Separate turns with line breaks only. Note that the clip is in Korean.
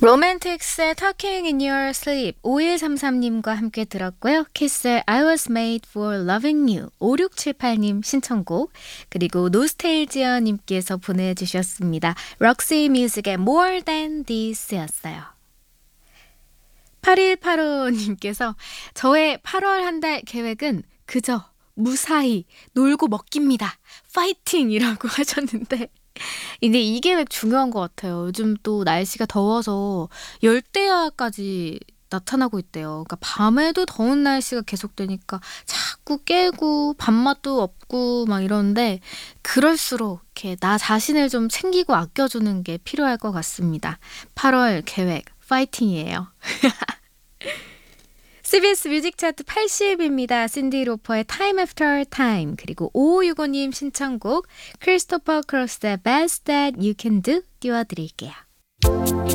로맨틱스의 Talking in Your Sleep 5133님과 함께 들었고요. 키스의 I was made for loving you 5678님 신청곡, 그리고 노스텔지어님께서 보내주셨습니다. 럭시 뮤직의 More Than This 였어요. 8185님께서 저의 8월 한 달 계획은 그저 무사히 놀고 먹기입니다. 파이팅이라고 하셨는데, 근데 이 계획 중요한 것 같아요. 요즘 또 날씨가 더워서 열대야까지 나타나고 있대요. 그러니까 밤에도 더운 날씨가 계속되니까 자꾸 깨고 밥맛도 없고 막 이러는데, 그럴수록 이렇게 나 자신을 좀 챙기고 아껴주는 게 필요할 것 같습니다. 8월 계획 파이팅이에요. CBS 뮤직 차트 80입니다. 신디 로퍼의 Time After Time, 그리고 5565님 신청곡 크리스토퍼 크로스의 Best That You Can Do 띄워드릴게요.